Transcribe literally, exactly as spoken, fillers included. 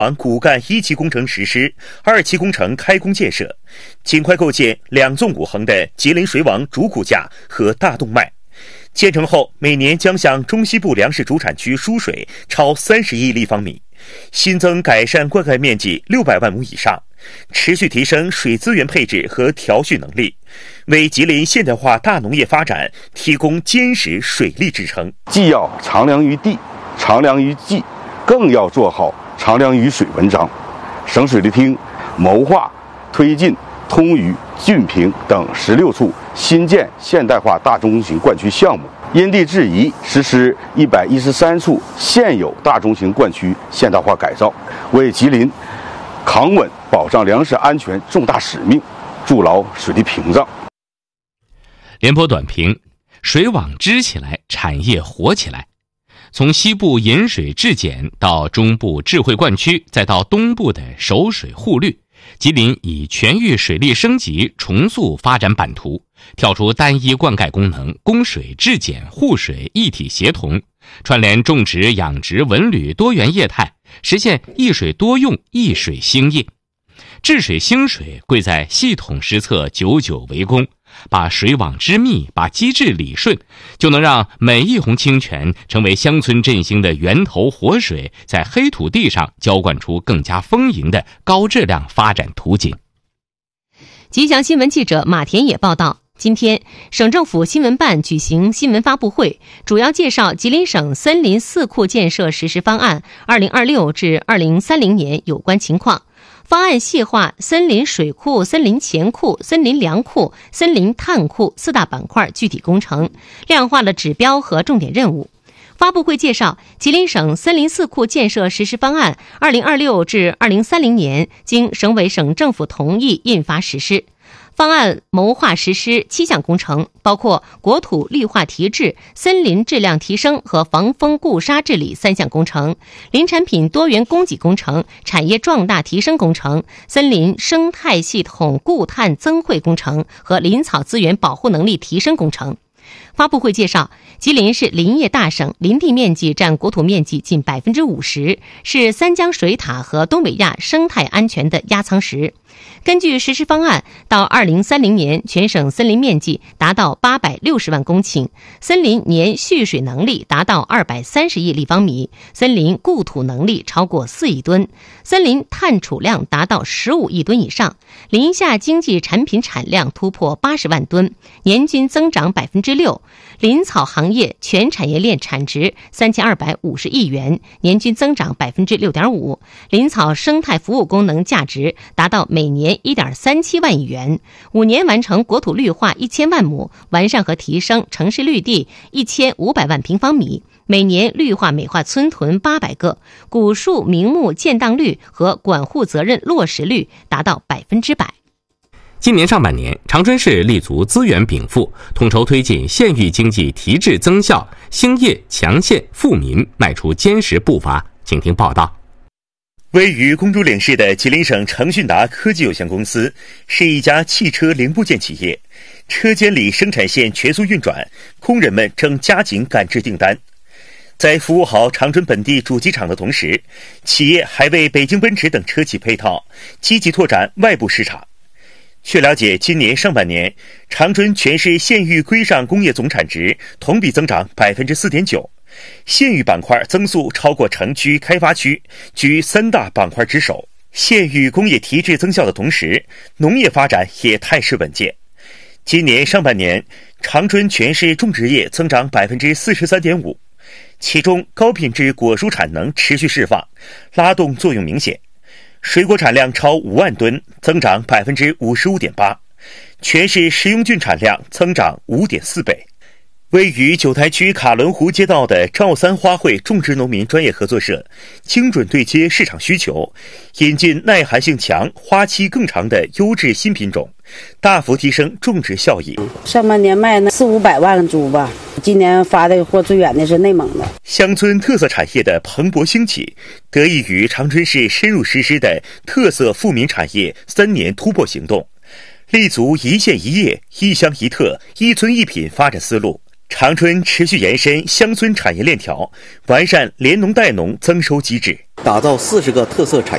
往骨干一期工程实施，二期工程开工建设，尽快构建两纵五横的吉林水网主骨架和大动脉。建成后，每年将向中西部粮食主产区输水超三十亿立方米，新增改善灌溉面积六百万亩以上，持续提升水资源配置和调蓄能力，为吉林现代化大农业发展提供坚实水利支撑。 既要长粮于地，长粮于技，更要做好长粮于水文章。省水利厅谋划推进通榆、峻平等十六处新建现代化大中型灌区项目，因地制宜实施一百一十三处现有大中型灌区现代化改造，为吉林扛稳保障粮食安全重大使命筑牢水利屏障。 廉颇短评：水网支起来，产业活起来。从西部引水治碱到中部智慧灌区，再到东部的守水护绿，吉林以全域水利升级重塑发展版图，跳出单一灌溉功能，供水治碱护水一体协同，串联种植养殖文旅多元业态，实现一水多用一水兴业。治水兴水贵在系统施策，久久为功，把水网织密，把机制理顺，就能让每一泓清泉成为乡村振兴的源头活水，在黑土地上浇灌出更加丰盈的高质量发展图景。 吉祥新闻记者马田野报道，今天省政府新闻办举行新闻发布会，主要介绍吉林省森林四库建设实施方案二零二六至二零三零年有关情况。方案细化森林水库、森林钱库、森林粮库、森林碳库四大板块具体工程，量化了指标和重点任务。发布会介绍，吉林省森林四库建设实施方案二零二六至二零三零年经省委省政府同意印发实施。方案谋划实施七项工程，包括国土绿化提质、森林质量提升和防风固沙治理三项工程，林产品多元供给工程、产业壮大提升工程、森林生态系统固碳增汇工程和林草资源保护能力提升工程。发布会介绍，吉林是林业大省，林地面积占国土面积近 百分之五十， 是三江水塔和东北亚生态安全的压舱石。根据实施方案，到二零三零年，全省森林面积达到八百六十万公顷，森林年蓄水能力达到二百三十亿立方米，森林固土能力超过四亿吨，森林碳储量达到十五亿吨以上，林下经济产品产量突破八十万吨，年均增长百分之六，林草行业全产业链产值三千二百五十亿元，年均增长百分之六点五，林草生态服务功能价值达到每年一点三七万亿元，五年完成国土绿化一千万亩，完善和提升城市绿地一千五百万平方米，每年绿化美化村屯八百个，古树名木建档率和管护责任落实率达到百分之百。 今年上半年，长春市立足资源禀赋，统筹推进县域经济提质增效，兴业强县富民迈出坚实步伐。请听报道。 位于公主岭市的吉林省成迅达科技有限公司是一家汽车零部件企业，车间里生产线全速运转，工人们正加紧赶制订单。在服务好长春本地主机厂的同时，企业还为北京奔驰等车企配套，积极拓展外部市场。据了解，今年上半年，长春全市县域规上工业总产值同比增长 百分之四点九， 县域板块增速超过城区开发区，居三大板块之首。县域工业提质增效的同时，农业发展也态势稳健。今年上半年，长春全市种植业增长 百分之四十三点五， 其中高品质果蔬产能持续释放，拉动作用明显。水果产量超五万吨，增长 百分之五十五点八， 全市食用菌产量增长 五点四倍。位于九台区卡伦湖街道的赵三花卉种植农民专业合作社，精准对接市场需求，引进耐寒性强、花期更长的优质新品种，大幅提升种植效益。 上半年卖呢四五百万株吧，今年发的货最远的是内蒙的。 乡村特色产业的蓬勃兴起，得益于长春市深入实施的特色富民产业三年突破行动，立足一县一业、一乡一特、一村一品发展思路。长春持续延伸乡村产业链条，完善联农带农增收机制， 打造四十个特色产